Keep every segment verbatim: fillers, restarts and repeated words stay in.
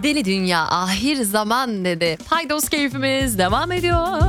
Deli dünya ahir zaman dedi. Paydos keyfimiz devam ediyor.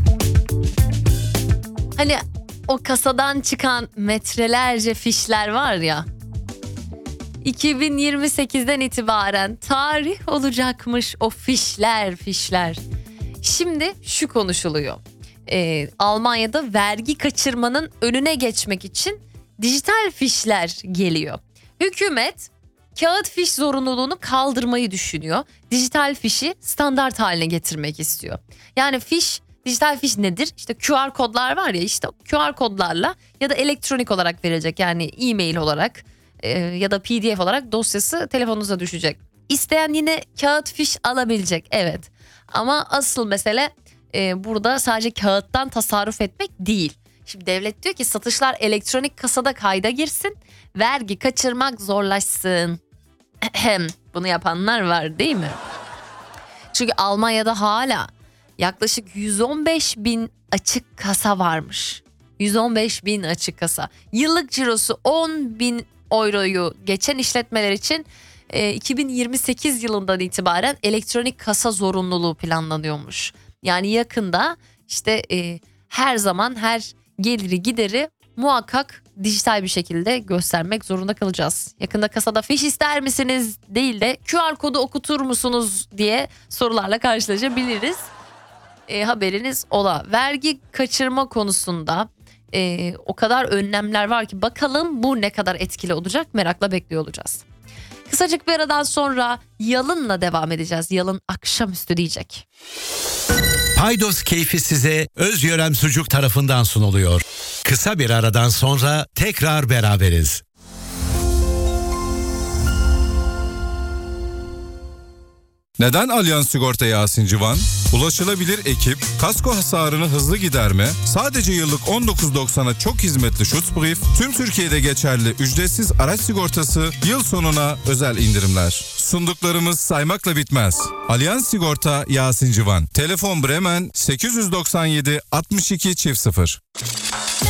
Hani o kasadan çıkan metrelerce fişler var ya. iki bin yirmi sekizden itibaren tarih olacakmış o fişler fişler. Şimdi şu konuşuluyor. Ee, Almanya'da vergi kaçırmanın önüne geçmek için dijital fişler geliyor. Hükümet kağıt fiş zorunluluğunu kaldırmayı düşünüyor. Dijital fişi standart haline getirmek istiyor. Yani fiş, dijital fiş nedir? İşte Q R kodlar var ya, işte Q R kodlarla ya da elektronik olarak verecek, yani e-mail olarak e, ya da P D F olarak dosyası telefonunuza düşecek. İsteyen yine kağıt fiş alabilecek, evet. Ama asıl mesele e, burada sadece kağıttan tasarruf etmek değil. Şimdi devlet diyor ki satışlar elektronik kasada kayda girsin, vergi kaçırmak zorlaşsın. Bunu yapanlar var değil mi? Çünkü Almanya'da hala yaklaşık yüz on beş bin açık kasa varmış. yüz on beş bin açık kasa. Yıllık cirosu on bin euroyu geçen işletmeler için e, iki bin yirmi sekiz yılından itibaren elektronik kasa zorunluluğu planlanıyormuş. Yani yakında işte e, her zaman her geliri gideri muhakkak dijital bir şekilde göstermek zorunda kalacağız. Yakında kasada fiş ister misiniz değil de Q R kodu okutur musunuz diye sorularla karşılaşabiliriz. E, haberiniz ola. Vergi kaçırma konusunda e, o kadar önlemler var ki bakalım bu ne kadar etkili olacak, merakla bekliyor olacağız. Kısacık bir aradan sonra Yalın'la devam edeceğiz. Yalın akşamüstü diyecek. Paydos keyfi size Özyörem Sucuk tarafından sunuluyor. Kısa bir aradan sonra tekrar beraberiz. Neden Allianz Sigorta Yasin Civan? Ulaşılabilir ekip, kasko hasarını hızlı giderme, sadece yıllık on dokuz doksana çok hizmetli Schutzbrief, tüm Türkiye'de geçerli ücretsiz araç sigortası, yıl sonuna özel indirimler. Sunduklarımız saymakla bitmez. Allianz Sigorta Yasin Civan. Telefon Bremen sekiz doksan yedi altmış iki sıfır sıfır.